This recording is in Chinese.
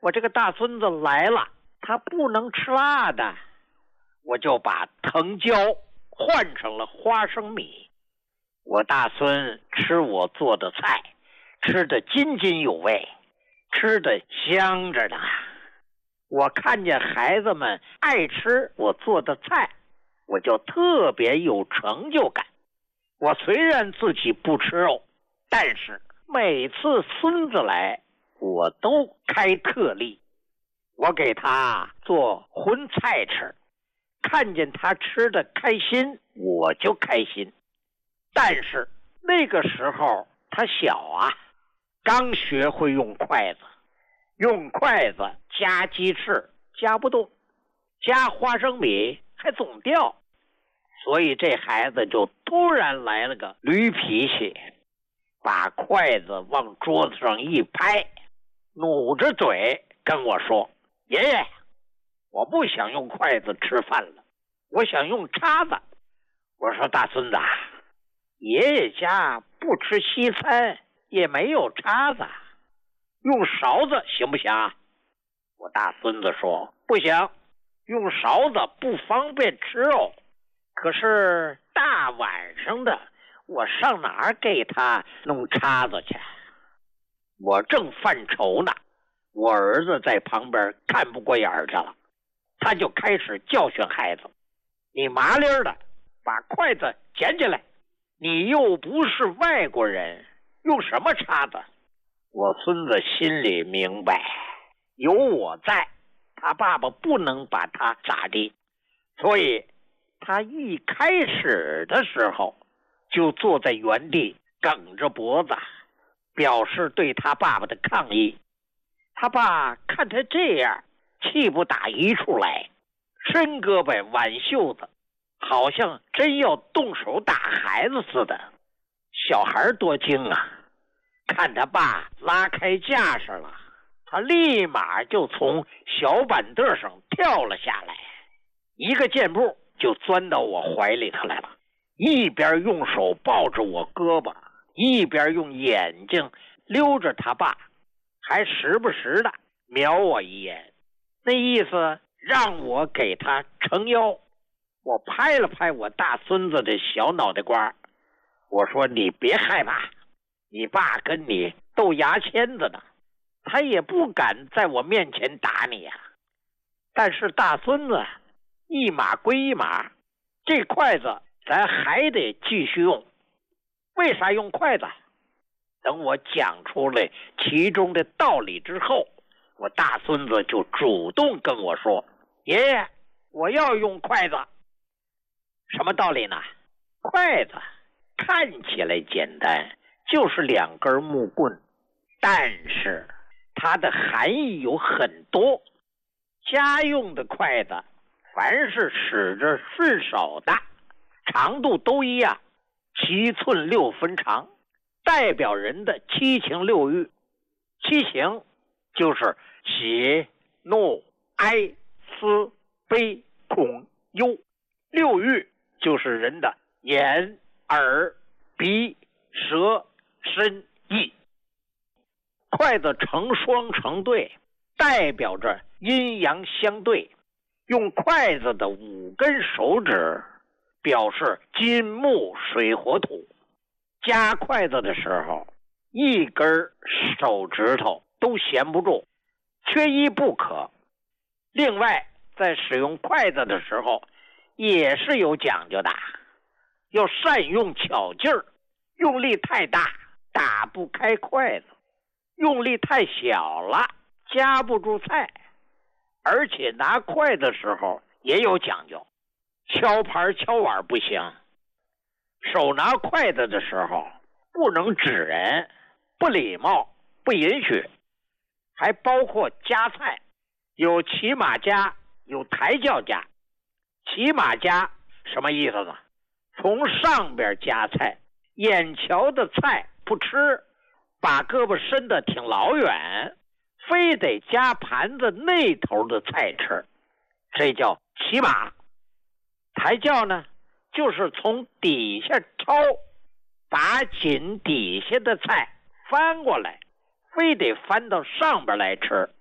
我这个大孙子来了，他不能吃辣的，我就把藤椒换成了花生米。我大孙吃我做的菜，吃得津津有味，吃得香着呢。我看见孩子们爱吃我做的菜，我就特别有成就感。我虽然自己不吃肉，但是每次孙子来，我都开特例。我给他做荤菜吃，看见他吃得开心，我就开心。但是那个时候他小啊，刚学会用筷子，用筷子夹鸡翅夹不动，夹花生米还总掉，所以这孩子就突然来了个驴脾气，把筷子往桌子上一拍，努着嘴跟我说：爷爷，我不想用筷子吃饭了，我想用叉子。我说大孙子，爷爷家不吃西餐，也没有叉子，用勺子行不行？我大孙子说不行，用勺子不方便吃肉，可是大晚上的我上哪儿给他弄叉子去？我正犯愁呢，我儿子在旁边看不过眼去了，他就开始教训孩子：你麻利的把筷子捡起来，你又不是外国人，用什么叉子？我孙子心里明白，有我在，他爸爸不能把他咋地，所以他一开始的时候就坐在原地梗着脖子，表示对他爸爸的抗议。他爸看他这样，气不打一处来，伸胳膊挽袖子，好像真要动手打孩子似的。小孩多精啊，看他爸拉开架势了，他立马就从小板凳上跳了下来，一个箭步就钻到我怀里头来了，一边用手抱着我胳膊，一边用眼睛溜着他爸，还时不时的瞄我一眼，那意思让我给他撑腰。我拍了拍我大孙子的小脑袋瓜，我说你别害怕，你爸跟你斗牙签子呢，他也不敢在我面前打你呀。但是大孙子一码归一码，这筷子咱还得继续用。为啥用筷子？等我讲出来其中的道理之后，我大孙子就主动跟我说：爷爷，我要用筷子。什么道理呢？筷子看起来简单，就是两根木棍，但是它的含义有很多。家用的筷子凡是使着顺手的，长度都一样，7寸6分长，代表人的7情6欲。7情就是喜怒哀思悲恐忧，6欲就是人的眼耳鼻舌身意。筷子成双成对，代表着阴阳相对。用筷子的5根手指表示金木水火土，夹筷子的时候一根手指头都闲不住，缺一不可。另外在使用筷子的时候也是有讲究的，要善用巧劲儿，用力太大打不开筷子，用力太小了夹不住菜。而且拿筷子的时候也有讲究，敲盘敲碗不行，手拿筷子的时候不能指人，不礼貌，不允许。还包括夹菜，有骑马夹，有抬轿夹。骑马夹什么意思呢？从上边夹菜，眼瞧的菜不吃，把胳膊伸得挺老远，非得夹盘子那头的菜吃，这叫骑马。抬轿呢，就是从底下抄，把紧底下的菜翻过来，非得翻到上边来吃，